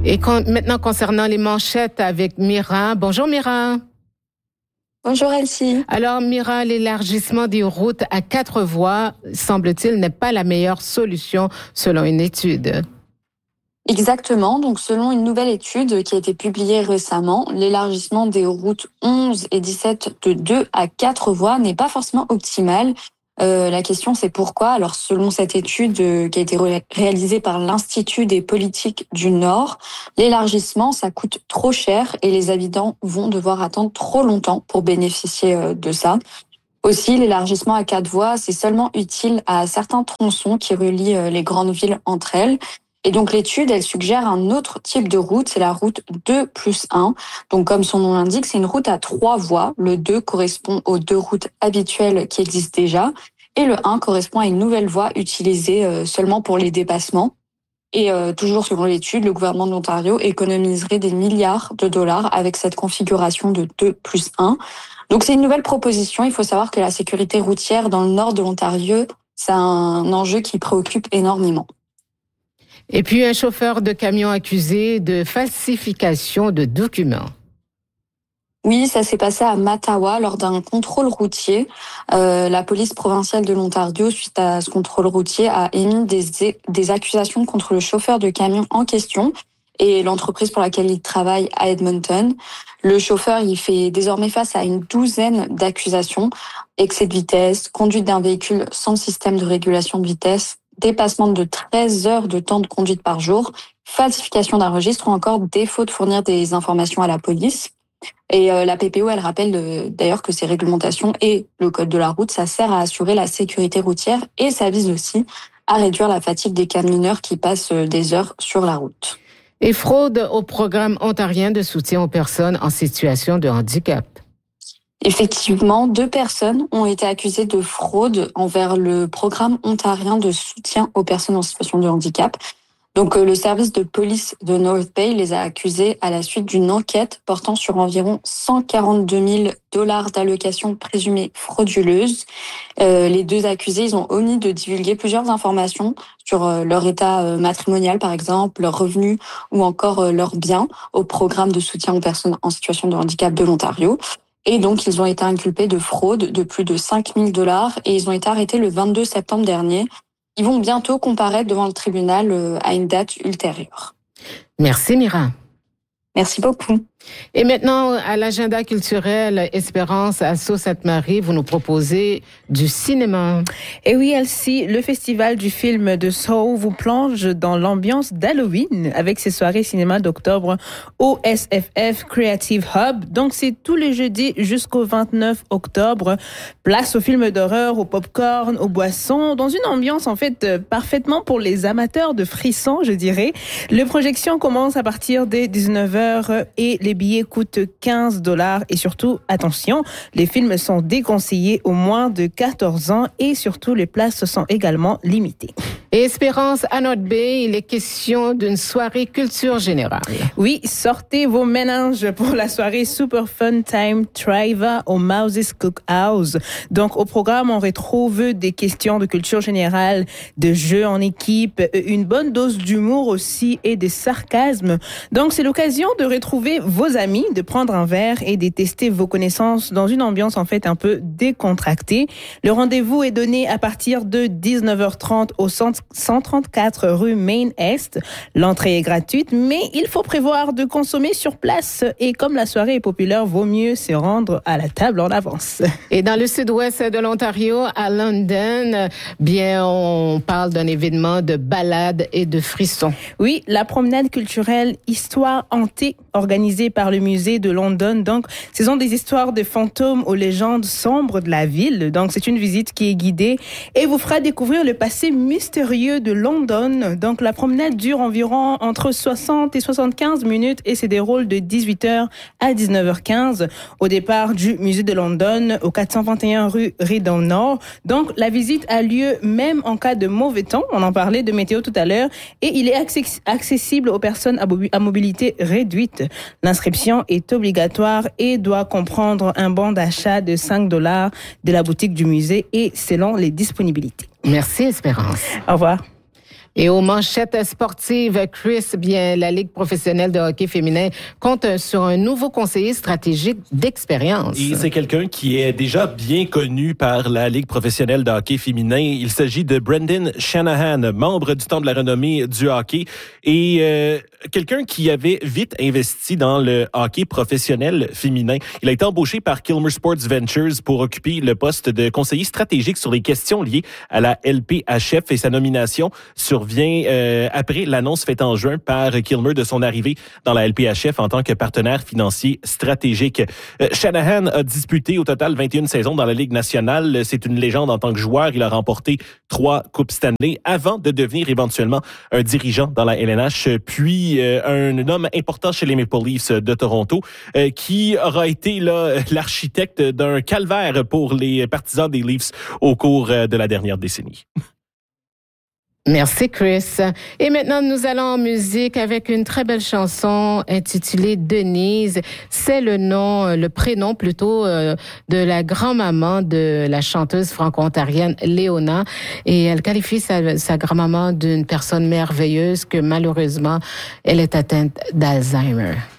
Et maintenant, concernant les manchettes avec Mira. Bonjour Mira. Bonjour Elsie. Alors Mira, l'élargissement des routes à 4 voies, semble-t-il, n'est pas la meilleure solution selon une étude. Exactement. Donc, selon une nouvelle étude qui a été publiée récemment, l'élargissement des routes 11 et 17 de 2 à 4 voies n'est pas forcément optimal. La question, c'est pourquoi. Alors, selon cette étude qui a été réalisée par l'Institut des politiques du Nord, l'élargissement, ça coûte trop cher et les habitants vont devoir attendre trop longtemps pour bénéficier de ça. Aussi, l'élargissement à 4 voies, c'est seulement utile à certains tronçons qui relient les grandes villes entre elles. Et donc, l'étude, elle suggère un autre type de route, c'est la route 2+1. Donc, comme son nom l'indique, c'est une route à 3 voies. Le 2 correspond aux 2 routes habituelles qui existent déjà. Et le 1 correspond à une nouvelle voie utilisée seulement pour les dépassements. Et toujours selon l'étude, le gouvernement de l'Ontario économiserait des milliards de dollars avec cette configuration de 2+1. Donc, c'est une nouvelle proposition. Il faut savoir que la sécurité routière dans le nord de l'Ontario, c'est un enjeu qui préoccupe énormément. Et puis, un chauffeur de camion accusé de falsification de documents. Oui, ça s'est passé à Mattawa lors d'un contrôle routier. La police provinciale de l'Ontario, suite à ce contrôle routier, a émis des accusations contre le chauffeur de camion en question et l'entreprise pour laquelle il travaille à Edmonton. Le chauffeur, il fait désormais face à une douzaine d'accusations. Excès de vitesse, conduite d'un véhicule sans système de régulation de vitesse, dépassement de 13 heures de temps de conduite par jour, falsification d'un registre ou encore défaut de fournir des informations à la police. Et la PPO, elle rappelle d'ailleurs que ces réglementations et le code de la route, ça sert à assurer la sécurité routière et ça vise aussi à réduire la fatigue des camionneurs qui passent des heures sur la route. Et fraude au programme ontarien de soutien aux personnes en situation de handicap. Effectivement, 2 personnes ont été accusées de fraude envers le programme ontarien de soutien aux personnes en situation de handicap. Donc, le service de police de North Bay les a accusés à la suite d'une enquête portant sur environ 142 000 $ d'allocations présumées frauduleuses. Les 2 accusés, ils ont omis de divulguer plusieurs informations sur leur état matrimonial, par exemple, leurs revenus ou encore leurs biens au programme de soutien aux personnes en situation de handicap de l'Ontario. Et donc, ils ont été inculpés de fraude de plus de 5 000 $ et ils ont été arrêtés le 22 septembre dernier. Ils vont bientôt comparaître devant le tribunal à une date ultérieure. Merci Mira. Merci beaucoup. Et maintenant, à l'agenda culturel Espérance à Sault-Sainte-Marie, vous nous proposez du cinéma. Et oui, Elsie, le festival du film de Soho vous plonge dans l'ambiance d'Halloween avec ses soirées cinéma d'octobre au SFF Creative Hub. Donc, c'est tous les jeudis jusqu'au 29 octobre. Place aux films d'horreur, au popcorn, aux boissons, dans une ambiance en fait parfaitement pour les amateurs de frissons, je dirais. Les projections commencent à partir des 19h et les billets coûtent 15 $ et surtout, attention, les films sont déconseillés aux moins de 14 ans et surtout, les places sont également limitées. Et Espérance à North Bay, il est question d'une soirée culture générale. Oui, sortez vos méninges pour la soirée Super Fun Time Trivia au Mouse's Cookhouse. Donc, au programme, on retrouve des questions de culture générale, de jeux en équipe, une bonne dose d'humour aussi et de sarcasme. Donc, c'est l'occasion de retrouver vos amis, de prendre un verre et de tester vos connaissances dans une ambiance en fait un peu décontractée. Le rendez-vous est donné à partir de 19h30 au centre 134 rue Main-Est. L'entrée est gratuite, mais il faut prévoir de consommer sur place. Et comme la soirée est populaire, vaut mieux se rendre à la table en avance. Et dans le sud-ouest de l'Ontario, à London, bien, on parle d'un événement de balade et de frissons. Oui, la promenade culturelle Histoire hantée, organisée par le musée de London. Donc, ce sont des histoires de fantômes aux légendes sombres de la ville. Donc, c'est une visite qui est guidée et vous fera découvrir le passé mystérieux de London. Donc, la promenade dure environ entre 60 et 75 minutes et se déroule de 18h à 19h15 au départ du musée de London au 421 rue Redon Nord. Donc, la visite a lieu même en cas de mauvais temps. On en parlait de météo tout à l'heure et il est accessible aux personnes à mobilité réduite. L'inscription est obligatoire et doit comprendre un bon d'achat de 5 $ de la boutique du musée et selon les disponibilités. Merci Espérance. Au revoir. Et aux manchettes sportives, Chris, bien, la Ligue professionnelle de hockey féminin compte sur un nouveau conseiller stratégique d'expérience. Et c'est quelqu'un qui est déjà bien connu par la Ligue professionnelle de hockey féminin. Il s'agit de Brendan Shanahan, membre du temps de la renommée du hockey et quelqu'un qui avait vite investi dans le hockey professionnel féminin. Il a été embauché par Kilmer Sports Ventures pour occuper le poste de conseiller stratégique sur les questions liées à la LPHF et sa nomination survient après l'annonce faite en juin par Kilmer de son arrivée dans la LPHF en tant que partenaire financier stratégique. Shanahan a disputé au total 21 saisons dans la Ligue nationale. C'est une légende en tant que joueur. Il a remporté 3 Coupes Stanley avant de devenir éventuellement un dirigeant dans la LNH, puis un homme important chez les Maple Leafs de Toronto qui aura été là l'architecte d'un calvaire pour les partisans des Leafs au cours de la dernière décennie. Merci, Chris. Et maintenant, nous allons en musique avec une très belle chanson intitulée Denise. C'est le prénom plutôt de la grand-maman de la chanteuse franco-ontarienne Léona. Et elle qualifie sa grand-maman d'une personne merveilleuse que malheureusement, elle est atteinte d'Alzheimer.